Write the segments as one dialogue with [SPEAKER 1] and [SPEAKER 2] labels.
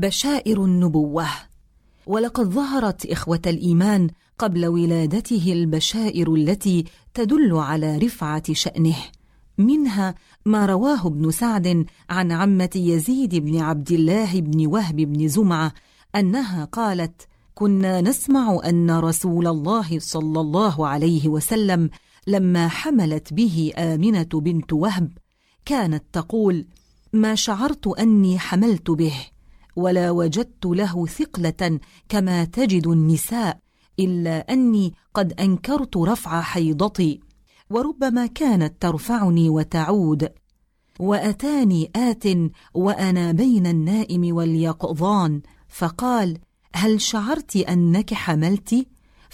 [SPEAKER 1] بشائر النبوة. ولقد ظهرت إخوة الإيمان قبل ولادته البشائر التي تدل على رفعة شأنه، منها ما رواه ابن سعد عن عمة يزيد بن عبد الله بن وهب بن زمعة أنها قالت: كنا نسمع أن رسول الله صلى الله عليه وسلم لما حملت به آمنة بنت وهب كانت تقول: ما شعرت أني حملت به، ولا وجدت له ثقلة كما تجد النساء، إلا أني قد أنكرت رفع حيضتي، وربما كانت ترفعني وتعود. وأتاني آت وأنا بين النائم واليقظان فقال: هل شعرت أنك حملت؟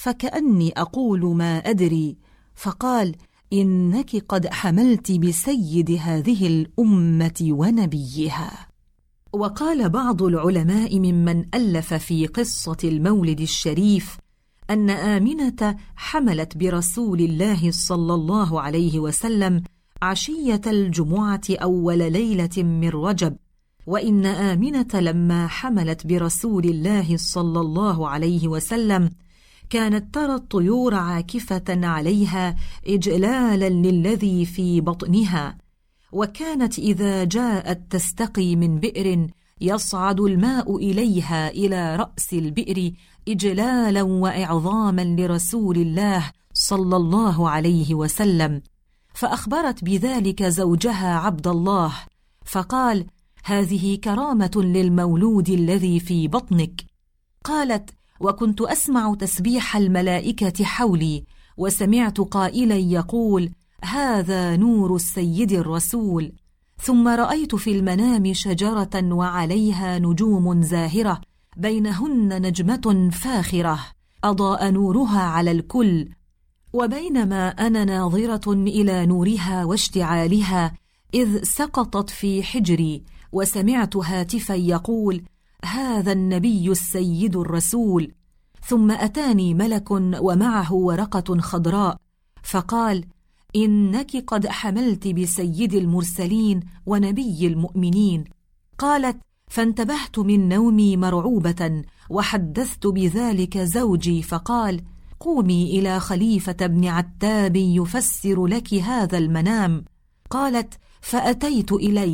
[SPEAKER 1] فكأني أقول ما أدري، فقال: إنك قد حملت بسيد هذه الأمة ونبيها. وقال بعض العلماء ممن ألف في قصة المولد الشريف أن آمنة حملت برسول الله صلى الله عليه وسلم عشية الجمعة أول ليلة من رجب، وإن آمنة لما حملت برسول الله صلى الله عليه وسلم كانت ترى الطيور عاكفة عليها إجلالا للذي في بطنها، وكانت إذا جاءت تستقي من بئر يصعد الماء إليها إلى رأس البئر إجلالا وإعظاما لرسول الله صلى الله عليه وسلم، فأخبرت بذلك زوجها عبد الله فقال: هذه كرامة للمولود الذي في بطنك. قالت: وكنت أسمع تسبيح الملائكة حولي، وسمعت قائلا يقول: هذا نور السيد الرسول. ثم رأيت في المنام شجرة وعليها نجوم زاهرة، بينهن نجمة فاخرة أضاء نورها على الكل، وبينما أنا ناظرة إلى نورها واشتعالها إذ سقطت في حجري، وسمعت هاتفا يقول: هذا النبي السيد الرسول. ثم أتاني ملك ومعه ورقة خضراء فقال: إنك قد حملت بسيد المرسلين ونبي المؤمنين. قالت: فانتبهت من نومي مرعوبة، وحدثت بذلك زوجي فقال: قومي إلى خليفة بن عتاب يفسر لك هذا المنام. قالت: فأتيت إليه